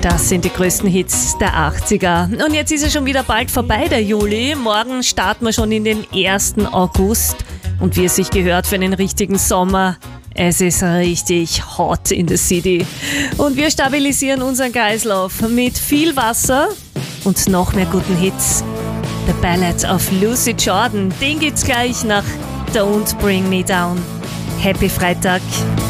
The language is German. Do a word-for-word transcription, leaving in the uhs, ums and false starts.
Das sind die größten Hits der achtziger. Und jetzt ist es schon wieder bald vorbei, der Juli. Morgen starten wir schon in den ersten August. Und wie es sich gehört für einen richtigen Sommer, es ist richtig hot in the city. Und wir stabilisieren unseren Kreislauf mit viel Wasser und noch mehr guten Hits. The Ballad of Lucy Jordan, den gibt's gleich nach Don't Bring Me Down. Happy Freitag!